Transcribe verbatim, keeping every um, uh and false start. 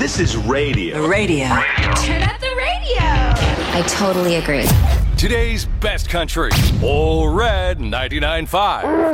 This is radio. Radio. Turn up the radio. I totally agree. Today's best country. All Red ninety-nine point five.